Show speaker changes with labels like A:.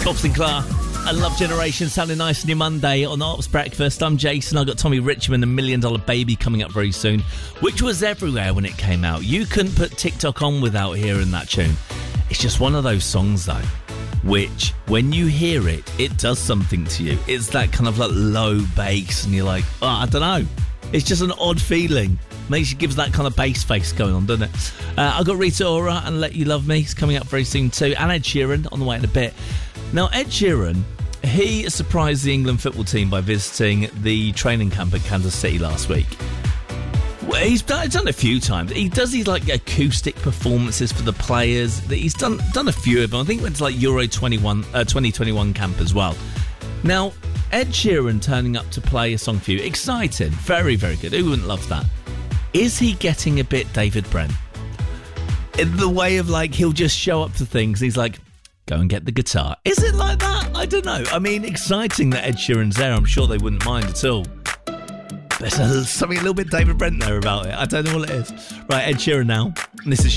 A: Bob Sinclair and Love Generation sounding nice on your Monday on the Ops Breakfast. I'm Jason. I've got Tommy Richmond and $1 Million Baby coming up very soon, which was everywhere when it came out. You couldn't put TikTok on without hearing that tune. It's just one of those songs, though, which, when you hear it, it does something to you. It's that kind of like low bass, and you're like, oh, I don't know. It's just an odd feeling. Gives that kind of bass face going on, doesn't it? I've got Rita Ora and Let You Love Me. It's coming up very soon too. And Ed Sheeran on the way in a bit. Now, Ed Sheeran, he surprised the England football team by visiting the training camp at Kansas City last week. Well, he's done it a few times. He does these like acoustic performances for the players. He's done a few of them. I think he went to like Euro 2021 camp as well. Now, Ed Sheeran turning up to play a song for you. Exciting. Very, very good. Who wouldn't love that? Is he getting a bit David Brent? In the way of like, he'll just show up to things. He's like, go and get the guitar. Is it like that? I don't know. I mean, exciting that Ed Sheeran's there. I'm sure they wouldn't mind at all. There's something a little bit David Brent there about it. I don't know what it is. Right, Ed Sheeran now. This is